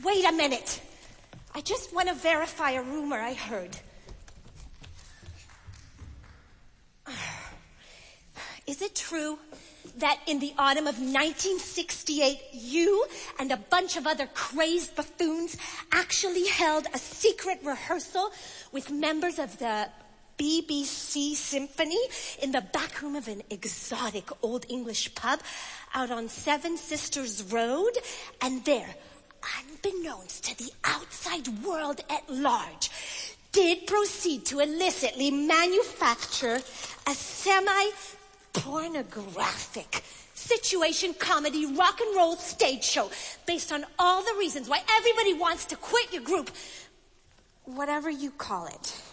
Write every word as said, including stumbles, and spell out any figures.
Wait a minute. I just want to verify a rumor I heard. Is it true that in the autumn of nineteen sixty-eight, you and a bunch of other crazed buffoons actually held a secret rehearsal with members of the B B C Symphony in the back room of an exotic Old English pub out on Seven Sisters Road? And there, unbeknownst to the outside world at large, did proceed to illicitly manufacture a semi-pornographic situation comedy rock and roll stage show based on all the reasons why everybody wants to quit your group, whatever you call it.